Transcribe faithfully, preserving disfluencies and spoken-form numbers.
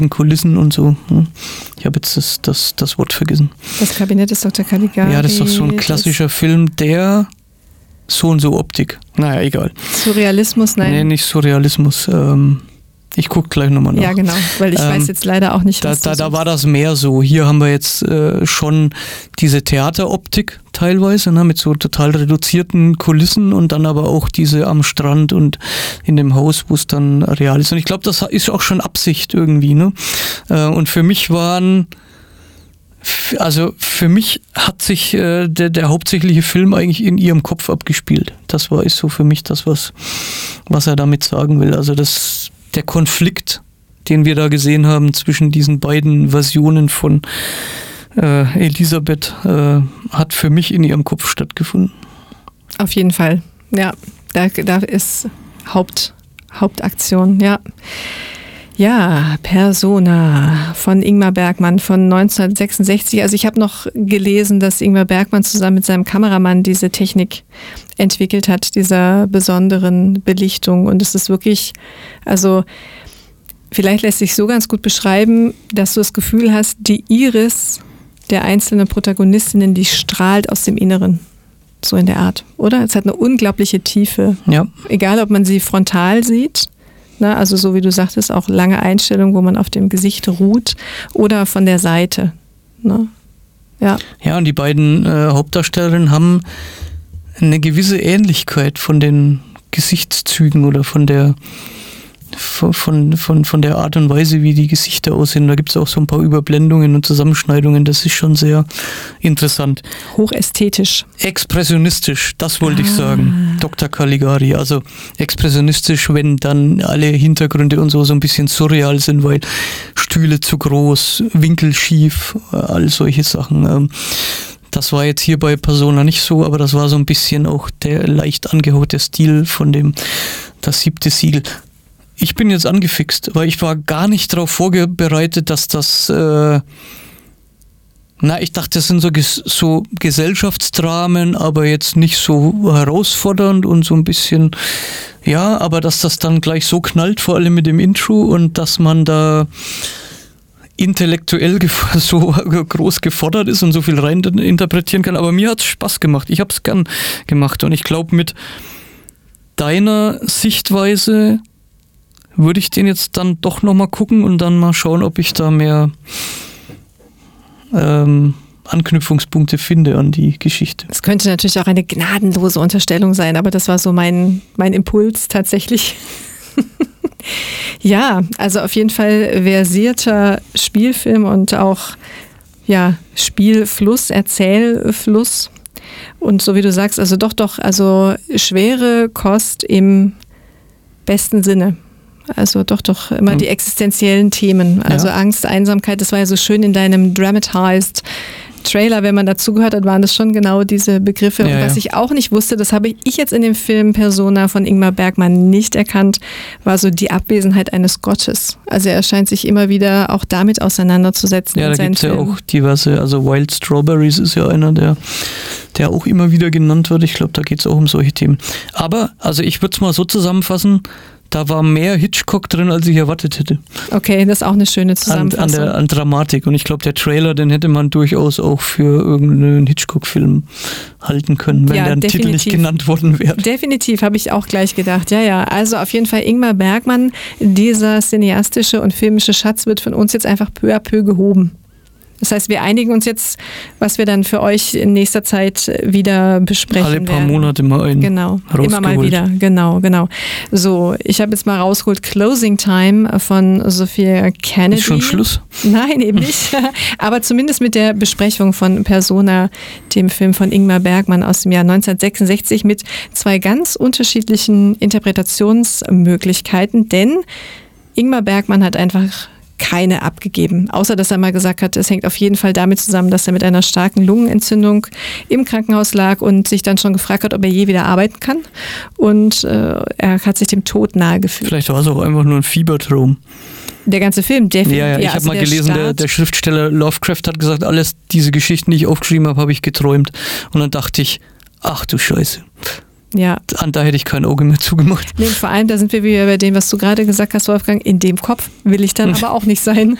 Kulissen und so. Ich habe jetzt das, das, das Wort vergessen. Das Kabinett des Doktor Caligari. Ja, das ist doch so ein klassischer Film, der so und so Optik. Naja, egal. Surrealismus, nein. Nee, nicht Surrealismus. Ähm, ich gucke gleich nochmal nach. Ja, genau, weil ich ähm, weiß jetzt leider auch nicht, da, was da, das da ist. war das mehr so. Hier haben wir jetzt äh, schon diese Theateroptik teilweise, ne, mit so total reduzierten Kulissen und dann aber auch diese am Strand und in dem Haus, wo es dann real ist. Und ich glaube, das ist auch schon Absicht irgendwie. Ne? Äh, und für mich waren... Also für mich hat sich äh, der, der hauptsächliche Film eigentlich in ihrem Kopf abgespielt. Das war ist so für mich das, was, was er damit sagen will. Also das, der Konflikt, den wir da gesehen haben zwischen diesen beiden Versionen von äh, Elisabeth, äh, hat für mich in ihrem Kopf stattgefunden. Auf jeden Fall, ja. Da, da ist Haupt, Hauptaktion, ja. Ja, Persona von Ingmar Bergman von neunzehnhundertsechsundsechzig. Also ich habe noch gelesen, dass Ingmar Bergman zusammen mit seinem Kameramann diese Technik entwickelt hat, dieser besonderen Belichtung. Und es ist wirklich, also vielleicht lässt sich so ganz gut beschreiben, dass du das Gefühl hast, die Iris der einzelnen Protagonistinnen, die strahlt aus dem Inneren. So in der Art, oder? Es hat eine unglaubliche Tiefe. Ja. Egal, ob man sie frontal sieht, ne, also so wie du sagtest, auch lange Einstellungen, wo man auf dem Gesicht ruht, oder von der Seite. Ne? Ja. Ja, und die beiden äh, Hauptdarstellerinnen haben eine gewisse Ähnlichkeit von den Gesichtszügen oder von der von, von, von der Art und Weise, wie die Gesichter aussehen. Da gibt es auch so ein paar Überblendungen und Zusammenschneidungen. Das ist schon sehr interessant. Hochästhetisch. Expressionistisch, das wollte ah. ich sagen. Doktor Caligari. Also expressionistisch, wenn dann alle Hintergründe und so so ein bisschen surreal sind, weil Stühle zu groß, Winkel schief, all solche Sachen. Das war jetzt hier bei Persona nicht so, aber das war so ein bisschen auch der leicht angehaute Stil von dem Das siebte Siegel. Ich bin jetzt angefixt, weil ich war gar nicht darauf vorbereitet, dass das, äh, na, ich dachte, das sind so, ges- so Gesellschaftsdramen, aber jetzt nicht so herausfordernd und so ein bisschen, ja, aber dass das dann gleich so knallt, vor allem mit dem Intro, und dass man da intellektuell gef- so groß gefordert ist und so viel rein interpretieren kann. Aber mir hat es Spaß gemacht. Ich habe es gern gemacht, und ich glaube, mit deiner Sichtweise würde ich den jetzt dann doch nochmal gucken und dann mal schauen, ob ich da mehr ähm, Anknüpfungspunkte finde an die Geschichte. Es könnte natürlich auch eine gnadenlose Unterstellung sein, aber das war so mein, mein Impuls tatsächlich. Ja, also auf jeden Fall versierter Spielfilm und auch ja, Spielfluss, Erzählfluss. Und so wie du sagst, also doch, doch, also schwere Kost im besten Sinne. Also doch, doch immer die existenziellen Themen. Also ja. Angst, Einsamkeit, das war ja so schön in deinem Dramatized Trailer, wenn man dazugehört hat, waren das schon genau diese Begriffe. Ja, und was ja. ich auch nicht wusste, das habe ich jetzt in dem Film Persona von Ingmar Bergman nicht erkannt, war so die Abwesenheit eines Gottes. Also er scheint sich immer wieder auch damit auseinanderzusetzen. Ja, in da gibt es ja Filmen. auch diverse, also Wild Strawberries ist ja einer, der, der auch immer wieder genannt wird. Ich glaube, da geht es auch um solche Themen. Aber, also ich würde es mal so zusammenfassen, da war mehr Hitchcock drin, als ich erwartet hätte. Okay, das ist auch eine schöne Zusammenfassung. An, an, der, an Dramatik. Und ich glaube, der Trailer, den hätte man durchaus auch für irgendeinen Hitchcock-Film halten können, wenn ja, der definitiv. Titel nicht genannt worden wäre. Definitiv, habe ich auch gleich gedacht. Ja, ja, also auf jeden Fall Ingmar Bergman, dieser cineastische und filmische Schatz wird von uns jetzt einfach peu à peu gehoben. Das heißt, wir einigen uns jetzt, was wir dann für euch in nächster Zeit wieder besprechen Alle paar werden. Monate mal einen Genau, rausgeholt. immer mal wieder. Genau, genau. So, ich habe jetzt mal rausgeholt Closing Time von Sophia Kennedy. Ist schon Schluss? Nein, eben nicht. Aber zumindest mit der Besprechung von Persona, dem Film von Ingmar Bergman aus dem Jahr neunzehnhundertsechsundsechzig mit zwei ganz unterschiedlichen Interpretationsmöglichkeiten. Denn Ingmar Bergman hat einfach keine abgegeben, außer dass er mal gesagt hat, es hängt auf jeden Fall damit zusammen, dass er mit einer starken Lungenentzündung im Krankenhaus lag und sich dann schon gefragt hat, ob er je wieder arbeiten kann, und äh, er hat sich dem Tod nahe gefühlt. Vielleicht war es auch einfach nur ein Fiebertraum. Der ganze Film, definitiv. Ja, ja, ich ja, habe also mal der gelesen, der, der Schriftsteller Lovecraft hat gesagt, alles diese Geschichten, die ich aufgeschrieben habe, habe ich geträumt. Und dann dachte ich, ach du Scheiße. Ja. Da hätte ich kein Auge mehr zugemacht. Nee, vor allem, da sind wir wieder bei dem, was du gerade gesagt hast, Wolfgang, in dem Kopf will ich dann aber auch nicht sein.